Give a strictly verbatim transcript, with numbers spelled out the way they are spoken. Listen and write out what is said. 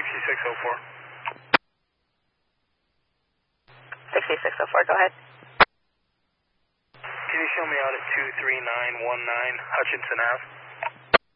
sixty-six oh four. sixty-six oh four, go ahead. Can you show me out at two three nine one nine Hutchinson Avenue?